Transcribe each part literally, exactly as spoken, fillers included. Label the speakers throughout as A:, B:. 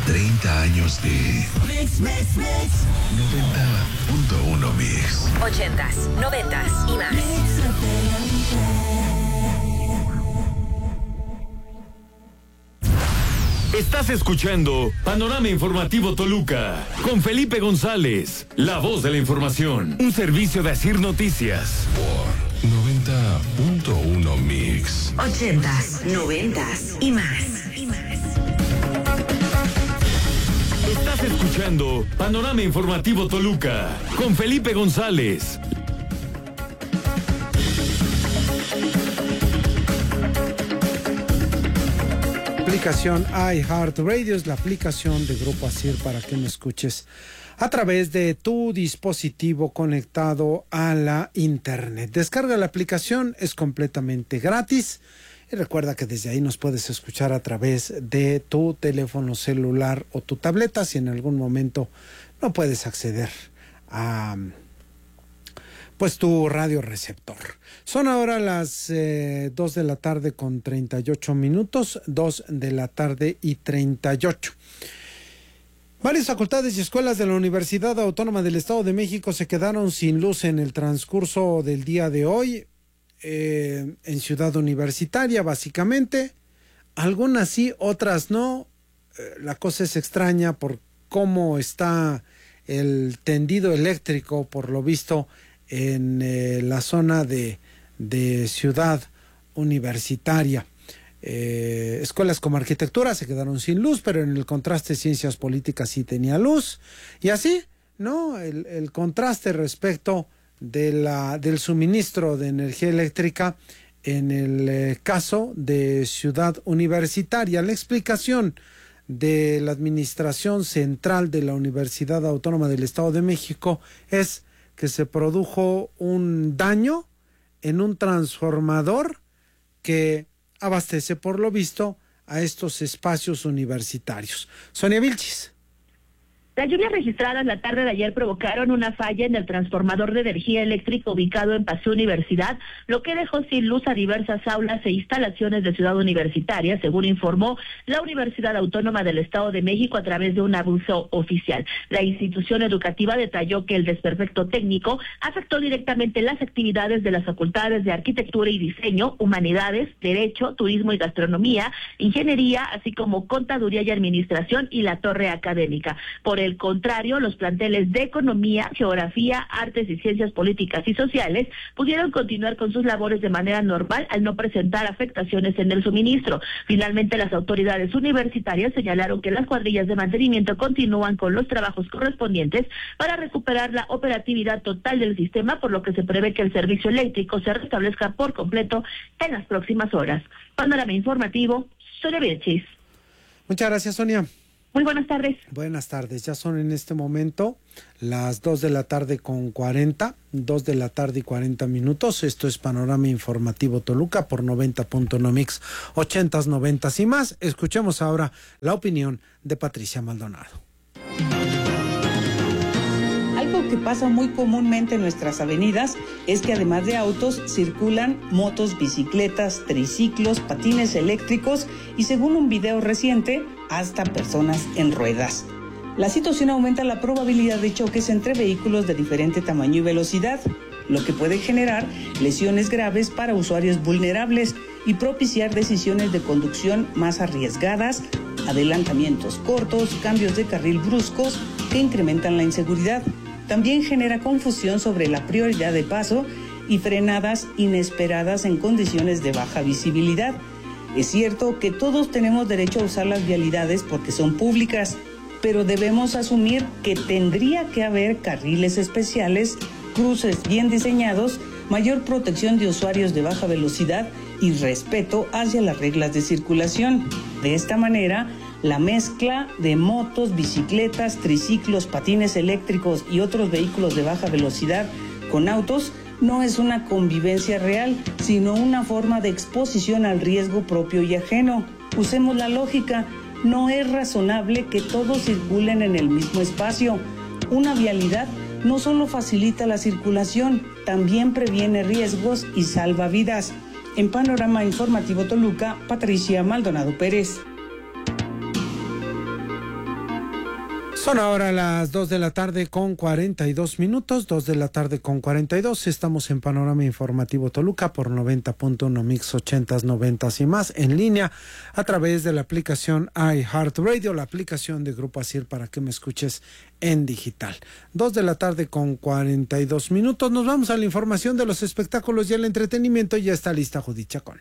A: treinta años de Mix, Mix, Mix. noventa punto uno Mix.
B: ochentas, noventas y más.
C: Estás escuchando Panorama Informativo Toluca con Felipe González, la voz de la información, un servicio de Asir Noticias.
A: Por noventa punto uno Mix.
B: ochentas, noventas y más. Y más.
C: Estás escuchando Panorama Informativo Toluca con Felipe González.
D: Aplicación iHeartRadio es la aplicación de Grupo Asir para que me escuches a través de tu dispositivo conectado a la internet. Descarga la aplicación, es completamente gratis y recuerda que desde ahí nos puedes escuchar a través de tu teléfono celular o tu tableta si en algún momento no puedes acceder a pues tu radio receptor. Son ahora las eh, dos de la tarde con treinta y ocho minutos, dos de la tarde y treinta y ocho. Varias facultades y escuelas de la Universidad Autónoma del Estado de México se quedaron sin luz en el transcurso del día de hoy, eh, en Ciudad Universitaria básicamente. Algunas sí, otras no. Eh, la cosa es extraña por cómo está el tendido eléctrico, por lo visto, en eh, la zona de, de Ciudad Universitaria. Eh, escuelas como arquitectura se quedaron sin luz, pero en el contraste ciencias políticas sí tenía luz. Y así, ¿no? El, el contraste respecto de la, del suministro de energía eléctrica en el eh, caso de Ciudad Universitaria. La explicación de la Administración Central de la Universidad Autónoma del Estado de México es que se produjo un daño en un transformador que abastece, por lo visto, a estos espacios universitarios. Sonia Vilchis.
E: Las lluvias registradas la tarde de ayer provocaron una falla en el transformador de energía eléctrica ubicado en Paseo Universidad, lo que dejó sin luz a diversas aulas e instalaciones de Ciudad Universitaria, según informó la Universidad Autónoma del Estado de México a través de un aviso oficial. La institución educativa detalló que el desperfecto técnico afectó directamente las actividades de las facultades de Arquitectura y Diseño, Humanidades, Derecho, Turismo y Gastronomía, Ingeniería, así como Contaduría y Administración y la Torre Académica. Por el contrario, los planteles de Economía, Geografía, Artes y Ciencias Políticas y Sociales pudieron continuar con sus labores de manera normal al no presentar afectaciones en el suministro. Finalmente, las autoridades universitarias señalaron que las cuadrillas de mantenimiento continúan con los trabajos correspondientes para recuperar la operatividad total del sistema, por lo que se prevé que el servicio eléctrico se restablezca por completo en las próximas horas. Panorama informativo, Sonia Vilchis.
D: Muchas gracias, Sonia.
E: Muy buenas tardes.
D: Buenas tardes, ya son en este momento las dos de la tarde con cuarenta, dos de la tarde y cuarenta minutos. Esto es Panorama Informativo Toluca por noventa punto uno Mix, ochentas, noventas y más. Escuchemos ahora la opinión de Patricia Maldonado.
F: Algo que pasa muy comúnmente en nuestras avenidas es que además de autos circulan motos, bicicletas, triciclos, patines eléctricos y, según un video reciente, hasta personas en ruedas. La situación aumenta la probabilidad de choques entre vehículos de diferente tamaño y velocidad, lo que puede generar lesiones graves para usuarios vulnerables y propiciar decisiones de conducción más arriesgadas, adelantamientos cortos, cambios de carril bruscos que incrementan la inseguridad. También genera confusión sobre la prioridad de paso y frenadas inesperadas en condiciones de baja visibilidad. Es cierto que todos tenemos derecho a usar las vialidades porque son públicas, pero debemos asumir que tendría que haber carriles especiales, cruces bien diseñados, mayor protección de usuarios de baja velocidad y respeto hacia las reglas de circulación. De esta manera, la mezcla de motos, bicicletas, triciclos, patines eléctricos y otros vehículos de baja velocidad con autos no es una convivencia real, sino una forma de exposición al riesgo propio y ajeno. Usemos la lógica, no es razonable que todos circulen en el mismo espacio. Una vialidad no solo facilita la circulación, también previene riesgos y salva vidas. En Panorama Informativo Toluca, Patricia Maldonado Pérez.
D: Son ahora las dos de la tarde con cuarenta y dos minutos, dos de la tarde con cuarenta y dos. Estamos en Panorama Informativo Toluca por noventa punto uno Mix ochentas, noventas y más, en línea a través de la aplicación iHeartRadio, la aplicación de Grupo Asir para que me escuches en digital. Dos de la tarde con cuarenta y dos minutos. Nos vamos a la información de los espectáculos y el entretenimiento. Ya está lista Judith Chacón.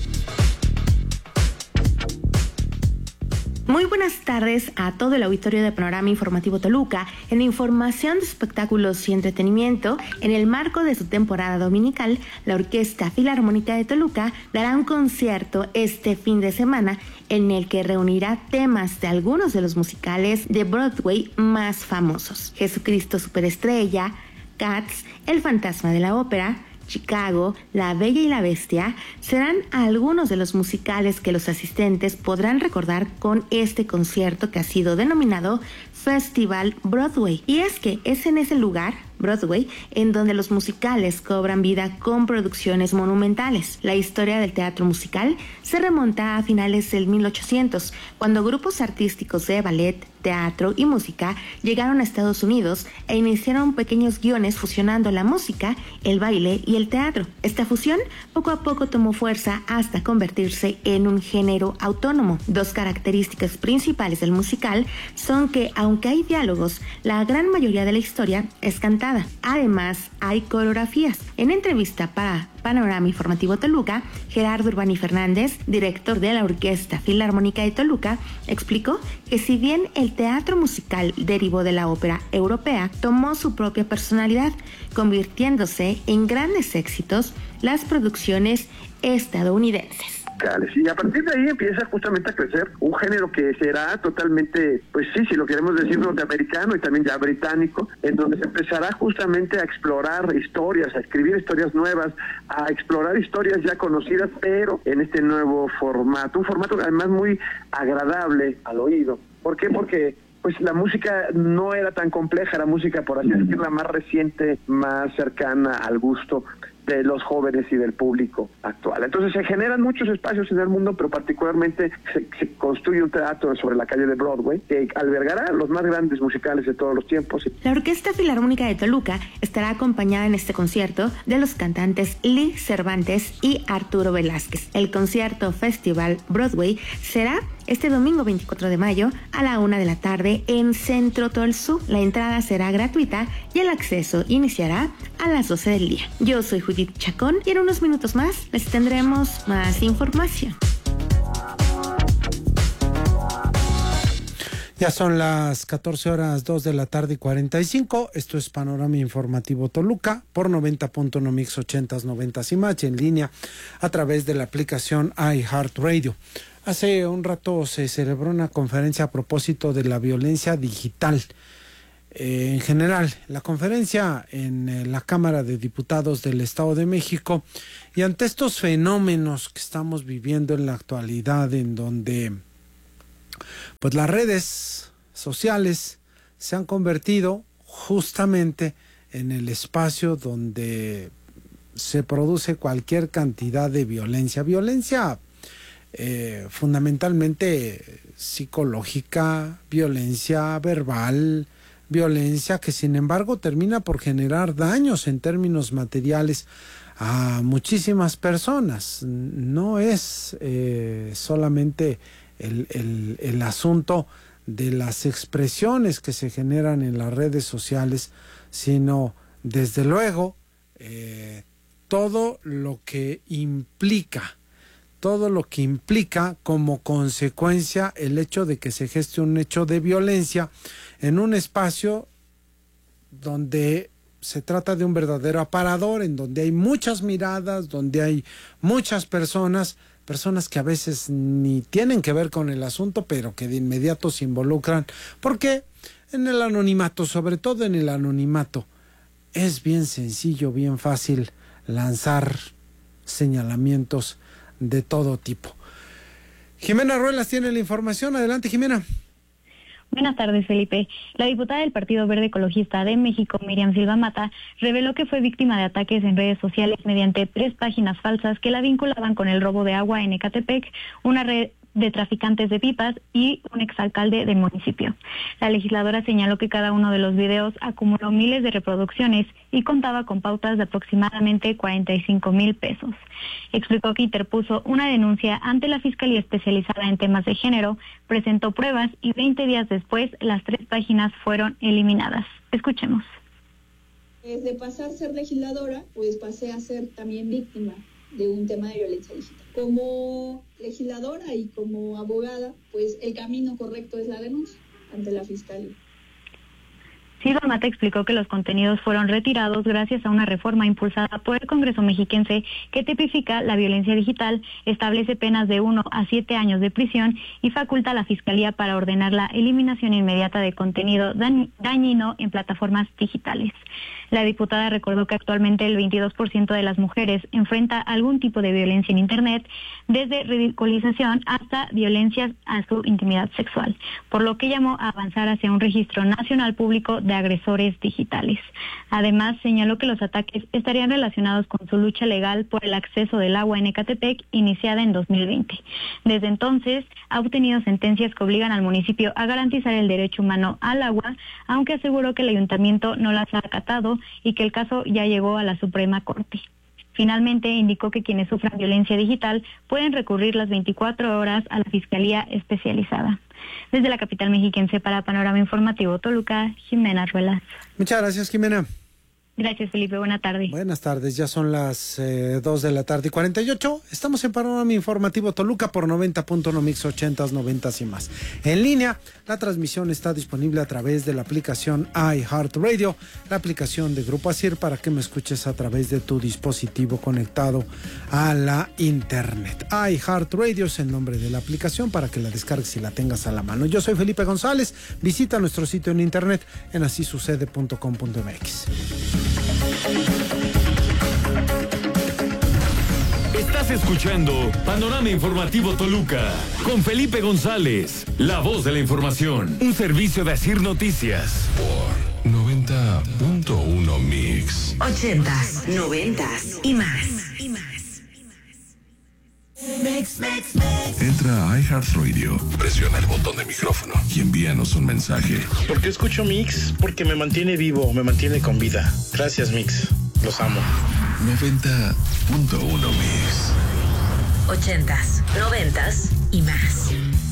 G: Muy buenas tardes a todo el auditorio de Panorama Informativo Toluca. En información de espectáculos y entretenimiento, en el marco de su temporada dominical, la Orquesta Filarmónica de Toluca dará un concierto este fin de semana en el que reunirá temas de algunos de los musicales de Broadway más famosos: Jesucristo Superestrella, Cats, El Fantasma de la Ópera, Chicago, La Bella y la Bestia. Serán algunos de los musicales que los asistentes podrán recordar con este concierto que ha sido denominado Festival Broadway. Y es que es en ese lugar, Broadway, en donde los musicales cobran vida con producciones monumentales. La historia del teatro musical se remonta a finales del mil ochocientos, cuando grupos artísticos de ballet, teatro y música llegaron a Estados Unidos e iniciaron pequeños guiones fusionando la música, el baile y el teatro. Esta fusión poco a poco tomó fuerza hasta convertirse en un género autónomo. Dos características principales del musical son que, aunque hay diálogos, la gran mayoría de la historia es cantada. Además, hay coreografías. En entrevista para Panorama Informativo Toluca, Gerardo Urbani Fernández, director de la Orquesta Filarmónica de Toluca, explicó que si bien el teatro musical derivó de la ópera europea, tomó su propia personalidad, convirtiéndose en grandes éxitos las producciones estadounidenses.
H: Y a partir de ahí empieza justamente a crecer un género que será totalmente, pues sí, si lo queremos decir, norteamericano y también ya británico, en donde se empezará justamente a explorar historias, a escribir historias nuevas, a explorar historias ya conocidas, pero en este nuevo formato, un formato además muy agradable al oído. ¿Por qué? Porque pues la música no era tan compleja, la música, por así decirlo, más reciente, más cercana al gusto de los jóvenes y del público actual. Entonces se generan muchos espacios en el mundo, pero particularmente se, se construye un teatro sobre la calle de Broadway que albergará los más grandes musicales de todos los tiempos.
G: La Orquesta Filarmónica de Toluca estará acompañada en este concierto de los cantantes Lee Cervantes y Arturo Velázquez. El concierto Festival Broadway será este domingo veinticuatro de mayo a la una de la tarde en Centro Tolsu. La entrada será gratuita y el acceso iniciará a las doce del día. Yo soy Judith Chacón y en unos minutos más les tendremos más información.
D: Ya son las catorce horas dos de la tarde y cuarenta y cinco. Esto es Panorama Informativo Toluca por noventa punto uno Mix ochentas, noventas y más, en línea a través de la aplicación iHeartRadio. Hace un rato se celebró una conferencia a propósito de la violencia digital. Eh, en general, la conferencia en eh, la Cámara de Diputados del Estado de México, y ante estos fenómenos que estamos viviendo en la actualidad, en donde pues las redes sociales se han convertido justamente en el espacio donde se produce cualquier cantidad de violencia, violencia eh, fundamentalmente psicológica, violencia verbal, violencia que sin embargo termina por generar daños en términos materiales a muchísimas personas. No es eh, solamente el, el, el asunto de las expresiones que se generan en las redes sociales, sino desde luego eh, todo lo que implica, todo lo que implica como consecuencia el hecho de que se geste un hecho de violencia en un espacio donde se trata de un verdadero aparador, en donde hay muchas miradas, donde hay muchas personas, personas que a veces ni tienen que ver con el asunto, pero que de inmediato se involucran, porque en el anonimato, sobre todo en el anonimato, es bien sencillo, bien fácil lanzar señalamientos de todo tipo. Jimena Ruelas tiene la información. Adelante, Jimena.
I: Buenas tardes, Felipe. La diputada del Partido Verde Ecologista de México, Miriam Silva Mata, reveló que fue víctima de ataques en redes sociales mediante tres páginas falsas que la vinculaban con el robo de agua en Ecatepec, una red de traficantes de pipas y un exalcalde del municipio. La legisladora señaló que cada uno de los videos acumuló miles de reproducciones y contaba con pautas de aproximadamente cuarenta y cinco mil pesos. Explicó que interpuso una denuncia ante la Fiscalía Especializada en Temas de Género, presentó pruebas y veinte días después las tres páginas fueron eliminadas. Escuchemos.
J: Desde pasar a ser legisladora, pues pasé a ser también víctima de un tema de violencia digital. Como legisladora y como abogada, pues el camino correcto es la denuncia ante la Fiscalía.
I: Silva Mata explicó que los contenidos fueron retirados gracias a una reforma impulsada por el Congreso mexiquense que tipifica la violencia digital, establece penas de uno a siete años de prisión y faculta a la Fiscalía para ordenar la eliminación inmediata de contenido dañino en plataformas digitales. La diputada recordó que actualmente el veintidós por ciento de las mujeres enfrenta algún tipo de violencia en Internet, desde ridiculización hasta violencias a su intimidad sexual, por lo que llamó a avanzar hacia un registro nacional público de agresores digitales. Además, señaló que los ataques estarían relacionados con su lucha legal por el acceso del agua en Ecatepec, iniciada en dos mil veinte. Desde entonces, ha obtenido sentencias que obligan al municipio a garantizar el derecho humano al agua, aunque aseguró que el ayuntamiento no las ha acatado y que el caso ya llegó a la Suprema Corte. Finalmente, indicó que quienes sufran violencia digital pueden recurrir las veinticuatro horas a la Fiscalía Especializada. Desde la capital mexiquense para Panorama Informativo Toluca, Jimena Ruelas.
D: Muchas gracias, Jimena.
I: Gracias, Felipe. Buena tarde.
D: Buenas tardes. Ya son las eh, dos de la tarde y cuarenta y ocho. Estamos en Panorama Informativo Toluca por noventa punto uno Mix ochentas, noventas y más. En línea, la transmisión está disponible a través de la aplicación iHeartRadio, la aplicación de Grupo Asir, para que me escuches a través de tu dispositivo conectado a la internet. iHeartRadio es el nombre de la aplicación para que la descargues y la tengas a la mano. Yo soy Felipe González. Visita nuestro sitio en internet en así sucede punto com punto m x.
C: Estás escuchando Panorama Informativo Toluca con Felipe González, la voz de la información, un servicio de Asir Noticias.
A: Por noventa punto uno Mix.
B: Ochentas, noventas y más. Y más. Mix, mix, mix.
A: Entra a iHeartRadio, presiona el botón de micrófono y envíanos un mensaje.
K: ¿Por qué escucho Mix? Porque me mantiene vivo, me mantiene con vida. Gracias, Mix. Los amo.
A: noventa punto uno Mix.
B: Ochentas, noventas y más.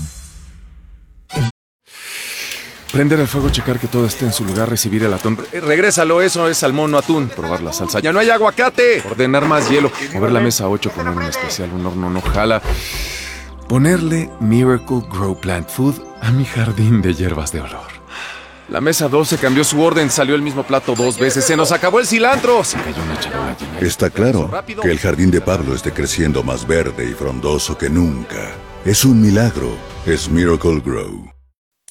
L: Prender el fuego, checar que todo esté en su lugar, recibir el atún. Eh, regrésalo, eso es salmón, no atún. Probar la salsa. ¡Ya no hay aguacate! Ordenar más hielo. Mover la mesa ocho, poner un especial, un horno no jala. Ponerle Miracle Grow Plant Food a mi jardín de hierbas de olor. La mesa doce cambió su orden, salió el mismo plato dos veces. ¡Se nos acabó el cilantro! Se cayó una charola llena.
M: Está claro que el jardín de Pablo esté creciendo más verde y frondoso que nunca. Es un milagro. Es Miracle Grow.